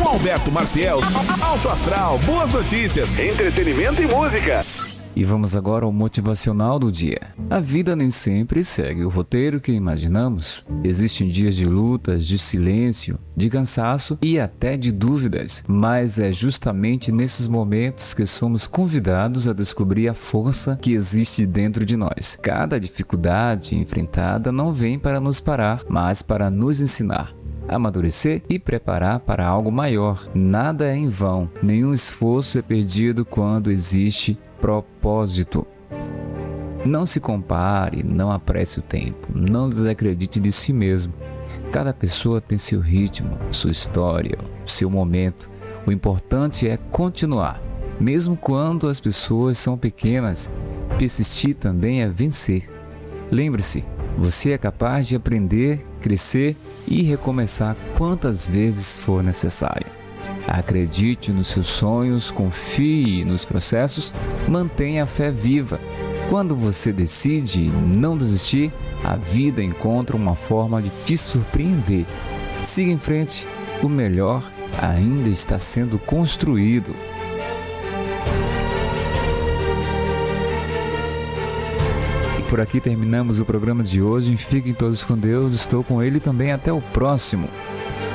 Alberto Maciel, Alto Astral, boas notícias, entretenimento e música. E vamos agora ao motivacional do dia. A vida nem sempre segue o roteiro que imaginamos. Existem dias de lutas, de silêncio, de cansaço e até de dúvidas. Mas é justamente nesses momentos que somos convidados a descobrir a força que existe dentro de nós. Cada dificuldade enfrentada não vem para nos parar, mas para nos ensinar, amadurecer e preparar para algo maior. Nada é em vão, nenhum esforço é perdido quando existe propósito. Não se compare, não apresse o tempo, não desacredite de si mesmo. Cada pessoa tem seu ritmo, sua história, seu momento. O importante é continuar. Mesmo quando as pessoas são pequenas, persistir também é vencer. Lembre-se, você é capaz de aprender, crescer e recomeçar quantas vezes for necessário. Acredite nos seus sonhos, confie nos processos, mantenha a fé viva. Quando você decide não desistir, a vida encontra uma forma de te surpreender. Siga em frente, o melhor ainda está sendo construído. E por aqui terminamos o programa de hoje. Fiquem todos com Deus, estou com Ele também. Até o próximo.